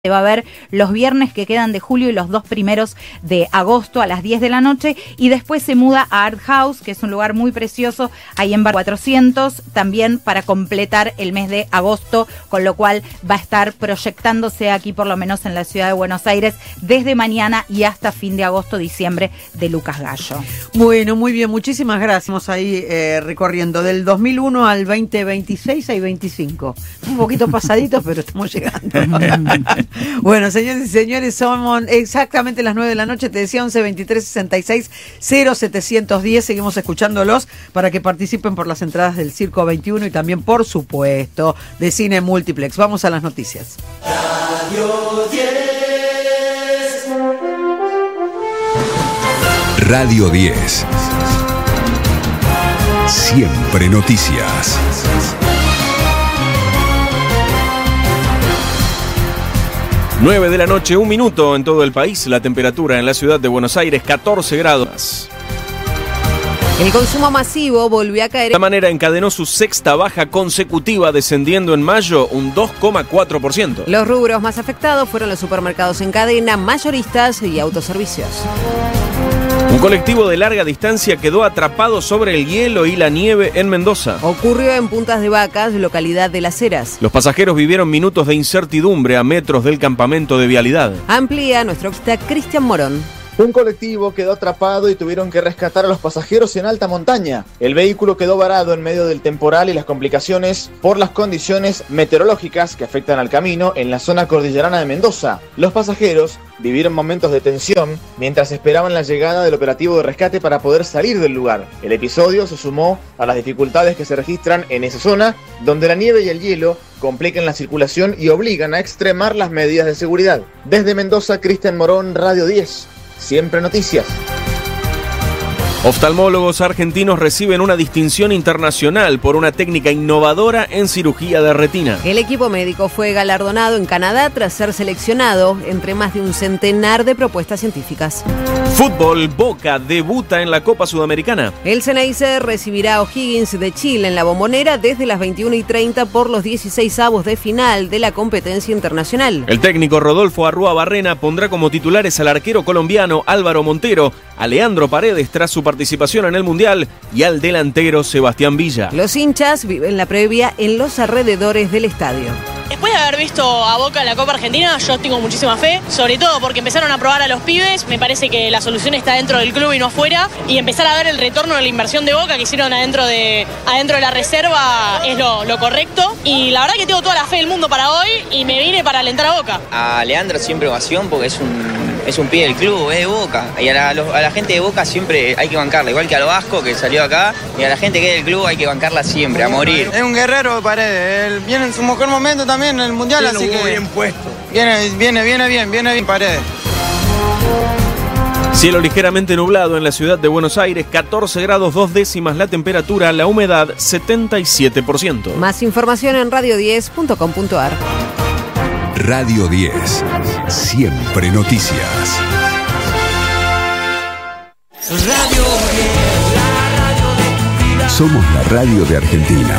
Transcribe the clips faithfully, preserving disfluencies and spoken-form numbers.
Se va a ver los viernes que quedan de julio y los dos primeros de agosto a las diez de la noche, y después se muda a Art House, que es un lugar muy precioso ahí en Bar cuatrocientos, también para completar el mes de agosto, con lo cual va a estar proyectándose aquí, por lo menos en la ciudad de Buenos Aires, desde mañana y hasta fin de agosto, diciembre, de Lucas Gallo. Bueno, muy bien, muchísimas gracias. Estamos ahí eh, recorriendo del dos mil uno al veinte veintiséis, hay veinticinco. Un poquito pasaditos, pero estamos llegando. Bueno, señores y señores, somos exactamente las nueve de la noche. Te decía once veintitrés sesenta y seis cero setecientos diez. Seguimos escuchándolos para que participen por las entradas del Circo veintiuno y también, por supuesto, de Cine Multiplex. Vamos a las noticias. Radio diez. Radio diez. Siempre noticias. nueve de la noche, un minuto en todo el país. La temperatura en la ciudad de Buenos Aires, catorce grados. El consumo masivo volvió a caer. De esta manera encadenó su sexta baja consecutiva, descendiendo en mayo un dos coma cuatro por ciento. Los rubros más afectados fueron los supermercados en cadena, mayoristas y autoservicios. Un colectivo de larga distancia quedó atrapado sobre el hielo y la nieve en Mendoza. Ocurrió en Puntas de Vacas, localidad de Las Heras. Los pasajeros vivieron minutos de incertidumbre a metros del campamento de vialidad. Amplía nuestro opista Cristian Morón. Un colectivo quedó atrapado y tuvieron que rescatar a los pasajeros en alta montaña. El vehículo quedó varado en medio del temporal y las complicaciones por las condiciones meteorológicas que afectan al camino en la zona cordillerana de Mendoza. Los pasajeros vivieron momentos de tensión mientras esperaban la llegada del operativo de rescate para poder salir del lugar. El episodio se sumó a las dificultades que se registran en esa zona, donde la nieve y el hielo complican la circulación y obligan a extremar las medidas de seguridad. Desde Mendoza, Cristian Morón, Radio diez. Siempre noticias. Oftalmólogos argentinos reciben una distinción internacional por una técnica innovadora en cirugía de retina. El equipo médico fue galardonado en Canadá tras ser seleccionado entre más de un centenar de propuestas científicas. Fútbol, Boca debuta en la Copa Sudamericana. El Ceneice recibirá a O'Higgins de Chile en la Bombonera desde las veintiuna y treinta por los dieciseisavos de final de la competencia internacional. El técnico Rodolfo Arrúa Barrena pondrá como titulares al arquero colombiano Álvaro Montero, a Leandro Paredes tras su participación en el Mundial y al delantero Sebastián Villa. Los hinchas viven la previa en los alrededores del estadio. Después de haber visto a Boca en la Copa Argentina, yo tengo muchísima fe, sobre todo porque empezaron a probar a los pibes. Me parece que la solución está dentro del club y no afuera, y empezar a ver el retorno de la inversión de Boca que hicieron adentro de, adentro de la reserva es lo, lo correcto, y la verdad que tengo toda la fe del mundo para hoy y me vine para alentar a Boca. A Leandro siempre ovación porque es un... Es un pibe del club, es de Boca. Y a la, a la gente de Boca siempre hay que bancarla, igual que al Vasco que salió acá. Y a la gente que es del club hay que bancarla siempre, a morir. Es un guerrero de Paredes. Él viene en su mejor momento también en el Mundial, así que bien puesto. Viene, viene, viene bien, viene bien Paredes. Cielo ligeramente nublado en la ciudad de Buenos Aires, catorce grados dos décimas la temperatura, la humedad setenta y siete por ciento. Más información en radio diez punto com punto ar. Radio diez. Siempre noticias. Radio diez, la radio de tu vida. Somos la radio de Argentina.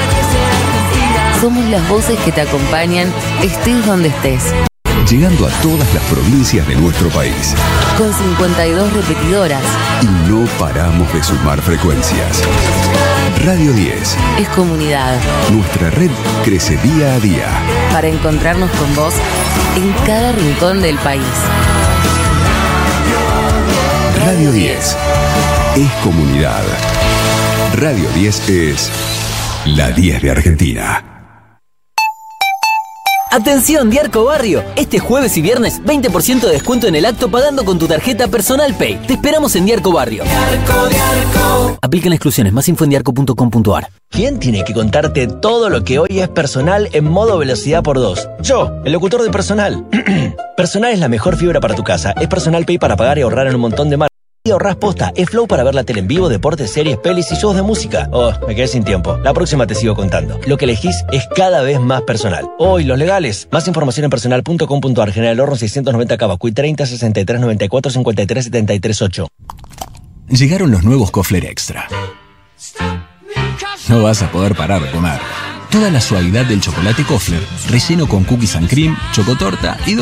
Somos las voces que te acompañan, estés donde estés. Llegando a todas las provincias de nuestro país. Con cincuenta y dos repetidoras. Y no paramos de sumar frecuencias. Radio diez. Es comunidad. Nuestra red crece día a día. Para encontrarnos con vos en cada rincón del país. Radio diez. Es comunidad. Radio diez es la diez de Argentina. Atención Diarco Barrio, este jueves y viernes veinte por ciento de descuento en el acto pagando con tu tarjeta Personal Pay. Te esperamos en Diarco Barrio. Diarco, Diarco. Aplican exclusiones, más info en diarco punto com punto ar. ¿Quién tiene que contarte todo lo que hoy es Personal en modo velocidad por dos? Yo, el locutor de Personal. Personal es la mejor fibra para tu casa. Es Personal Pay para pagar y ahorrar en un montón de marcas. Y ahorrás posta, es Flow para ver la tele en vivo, deportes, series, pelis y shows de música. Oh, me quedé sin tiempo. La próxima te sigo contando. Lo que elegís es cada vez más personal. Hoy, los legales. Más información en personal punto com punto ar. General Horno seiscientos noventa Cavacuy treinta sesenta y tres noventa y cuatro cincuenta y tres setenta y tres ocho. Llegaron los nuevos Kofler Extra. No vas a poder parar de comer. Toda la suavidad del chocolate Kofler, relleno con cookies and cream, chocotorta y